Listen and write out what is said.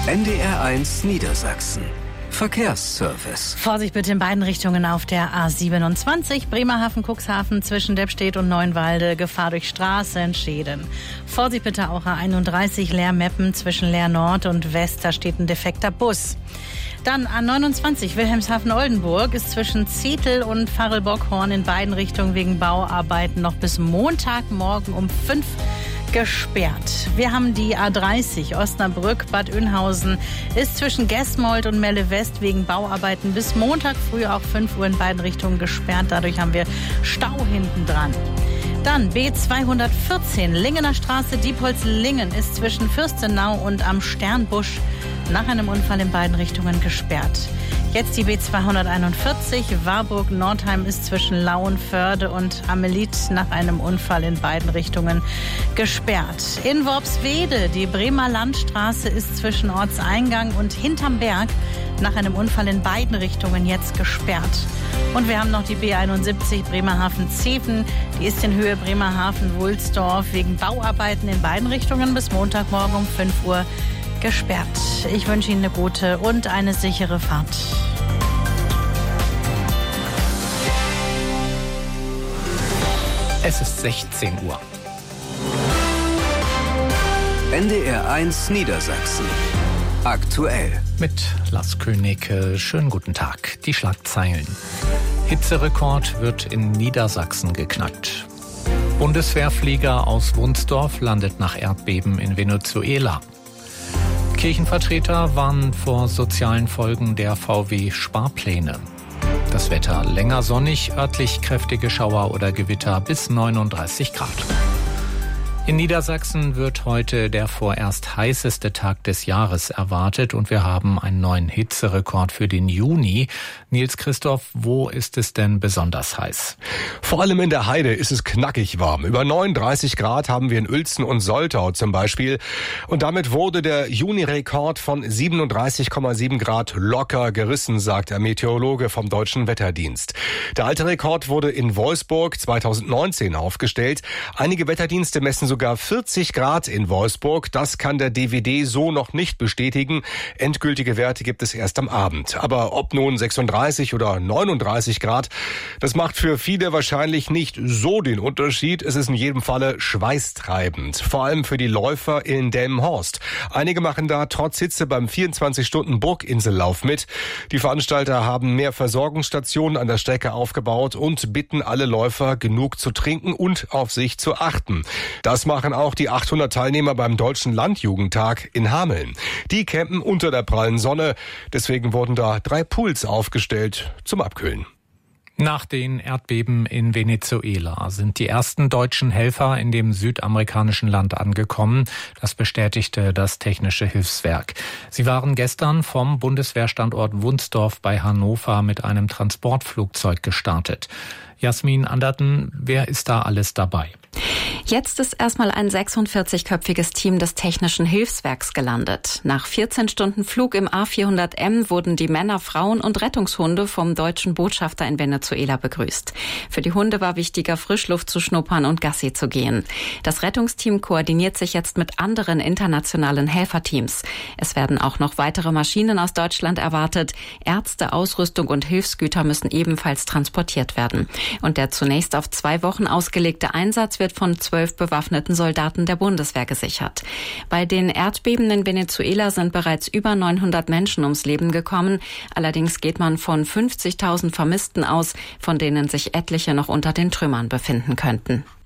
NDR1 Niedersachsen. Verkehrsservice. Vorsicht bitte in beiden Richtungen auf der A27, Bremerhaven-Cuxhaven zwischen Deppstedt und Neuenwalde, Gefahr durch Straßenschäden. Vorsicht bitte auch A31 Leer-Meppen zwischen Leer Nord und West, da steht ein defekter Bus. Dann A29 Wilhelmshaven-Oldenburg ist zwischen Zetel und Varel-Bockhorn in beiden Richtungen wegen Bauarbeiten noch bis Montagmorgen um 5 gesperrt. Wir haben die A30 Osnabrück-Bad Oeynhausen ist zwischen Gesmold und Melle West wegen Bauarbeiten bis Montag früh auch 5 Uhr in beiden Richtungen gesperrt. Dadurch haben wir Stau hinten dran. Dann B214 Lingener Straße Diepholz-Lingen ist zwischen Fürstenau und am Sternbusch nach einem Unfall in beiden Richtungen gesperrt. Jetzt die B241 Warburg-Nordheim ist zwischen Lauenförde und Amelit nach einem Unfall in beiden Richtungen gesperrt. In Worpswede die Bremer Landstraße ist zwischen Ortseingang und hinterm Berg nach einem Unfall in beiden Richtungen jetzt gesperrt. Und wir haben noch die B71 Bremerhaven-Zeven. Die ist in Höhe Bremerhaven-Wulsdorf wegen Bauarbeiten in beiden Richtungen bis Montagmorgen um 5 Uhr gesperrt. Ich wünsche Ihnen eine gute und eine sichere Fahrt. Es ist 16 Uhr. NDR1 Niedersachsen. Aktuell. Mit Lars König. Schönen guten Tag. Die Schlagzeilen. Hitzerekord wird in Niedersachsen geknackt. Bundeswehrflieger aus Wunsdorf landet nach Erdbeben in Venezuela. Kirchenvertreter warnen vor sozialen Folgen der VW-Sparpläne. Das Wetter länger sonnig, örtlich kräftige Schauer oder Gewitter bis 39 Grad. In Niedersachsen wird heute der vorerst heißeste Tag des Jahres erwartet und wir haben einen neuen Hitzerekord für den Juni. Nils Christoph, wo ist es denn besonders heiß? Vor allem in der Heide ist es knackig warm. Über 39 Grad haben wir in Uelzen und Soltau zum Beispiel. Und damit wurde der Juni-Rekord von 37,7 Grad locker gerissen, sagt der Meteorologe vom Deutschen Wetterdienst. Der alte Rekord wurde in Wolfsburg 2019 aufgestellt. Einige Wetterdienste messen sogar 40 Grad in Wolfsburg. Das kann der DWD so noch nicht bestätigen. Endgültige Werte gibt es erst am Abend. Aber ob nun 36 oder 39 Grad, das macht für viele wahrscheinlich nicht so den Unterschied. Es ist in jedem Falle schweißtreibend. Vor allem für die Läufer in Delmenhorst. Einige machen da trotz Hitze beim 24-Stunden-Burginsellauf mit. Die Veranstalter haben mehr Versorgungsstationen an der Strecke aufgebaut und bitten alle Läufer, genug zu trinken und auf sich zu achten. Das machen auch die 800 Teilnehmer beim Deutschen Landjugendtag in Hameln. Die campen unter der prallen Sonne. Deswegen wurden da 3 Pools aufgestellt zum Abkühlen. Nach den Erdbeben in Venezuela sind die ersten deutschen Helfer in dem südamerikanischen Land angekommen. Das bestätigte das Technische Hilfswerk. Sie waren gestern vom Bundeswehrstandort Wunsdorf bei Hannover mit einem Transportflugzeug gestartet. Jasmin Anderten, wer ist da alles dabei? Jetzt ist erstmal ein 46-köpfiges Team des Technischen Hilfswerks gelandet. Nach 14 Stunden Flug im A400M wurden die Männer, Frauen und Rettungshunde vom deutschen Botschafter in Venezuela begrüßt. Für die Hunde war wichtiger, Frischluft zu schnuppern und Gassi zu gehen. Das Rettungsteam koordiniert sich jetzt mit anderen internationalen Helferteams. Es werden auch noch weitere Maschinen aus Deutschland erwartet. Ärzte, Ausrüstung und Hilfsgüter müssen ebenfalls transportiert werden. Und der zunächst auf 2 Wochen ausgelegte Einsatz wird von 12 bewaffneten Soldaten der Bundeswehr gesichert. Bei den Erdbeben in Venezuela sind bereits über 900 Menschen ums Leben gekommen. Allerdings geht man von 50.000 Vermissten aus, von denen sich etliche noch unter den Trümmern befinden könnten.